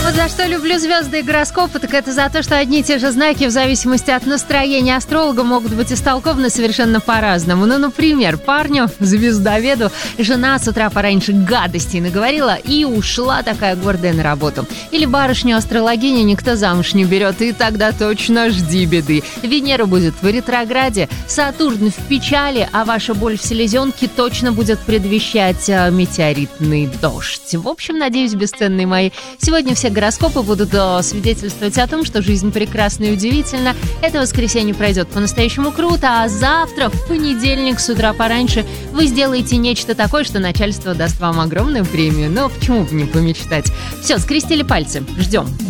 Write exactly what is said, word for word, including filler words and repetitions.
Вот за что люблю звезды и гороскопы, так это за то, что одни и те же знаки в зависимости от настроения астролога могут быть истолкованы совершенно по-разному. Ну, например, парню, звездоведу, жена с утра пораньше гадостей наговорила и ушла такая гордая на работу. Или барышню астрологиню никто замуж не берет, и тогда точно жди беды. Венера будет в ретрограде, Сатурн в печали, а ваша боль в селезенке точно будет предвещать метеоритный дождь. В общем, надеюсь, бесценные мои, сегодня все гороскопы будут свидетельствовать о том, что жизнь прекрасна и удивительна. Это воскресенье пройдет по-настоящему круто, а завтра, в понедельник, с утра пораньше, вы сделаете нечто такое, что начальство даст вам огромную премию. Но почему бы не помечтать? Все, скрестили пальцы. Ждем.